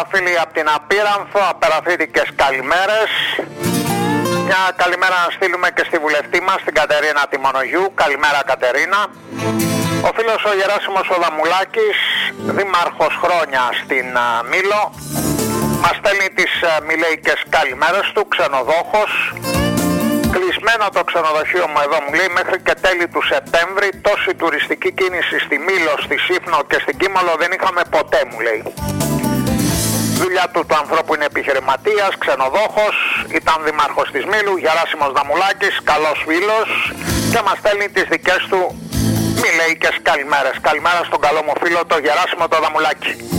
φίλοι από την Απίρανθο, απεραθήτικες καλημέρες. Μια καλημέρα να στείλουμε και στη βουλευτή μας, την Κατερίνα Τιμονογιού. Καλημέρα Κατερίνα. Ο φίλος ο Γεράσιμος ο Δαμουλάκης, δήμαρχος χρόνια στην Μήλο, μας στέλνει τις μιλέικες καλημέρες του, ξενοδόχος. Κλεισμένο το ξενοδοχείο μου εδώ, μου λέει, μέχρι και τέλη του Σεπτέμβρη. Τόση τουριστική κίνηση στη Μήλο, στη Σύφνο και στην Κίμολο δεν είχαμε ποτέ, μου λέει. Δουλειά του ανθρώπου είναι επιχειρηματίας, ξενοδόχος, ήταν δήμαρχος της Μήλου, Γεράσιμος Δαμουλάκης, καλός φίλος, και μας στέλνει τις δικές του μιλέικες καλημέρες. Καλημέρα στον καλό μου φίλο, το Γεράσιμο το Δαμουλάκη.